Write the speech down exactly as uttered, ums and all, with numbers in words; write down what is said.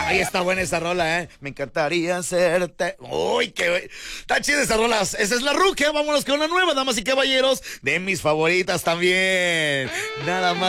Ahí está buena esa rola, ¿eh? Me encantaría hacerte... Uy, qué... Está chida esa rola. Esa es La Ruca. Vámonos con una nueva, damas y caballeros, de mis favoritas también. Nada más.